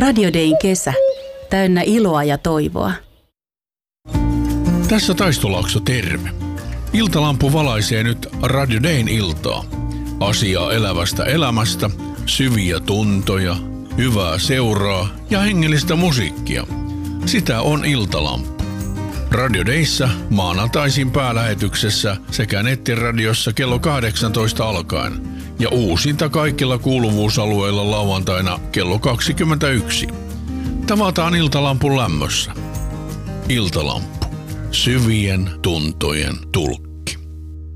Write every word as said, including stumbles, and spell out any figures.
Radio Dayn kesä. Täynnä iloa ja toivoa. Tässä Taistolaakso, terve. Iltalampu valaisee nyt Radio Dayn iltaa. Asiaa elävästä elämästä, syviä tuntoja, hyvää seuraa ja hengellistä musiikkia. Sitä on Iltalampu. Radio Dayssä maanantaisin päälähetyksessä sekä nettiradiossa kello kahdeksantoista alkaen ja uusinta kaikilla kuuluvuusalueilla lauantaina kello kaksikymmentäyksi. Tavataan Iltalampun lämmössä. Iltalampu. Syvien tuntojen tulkki.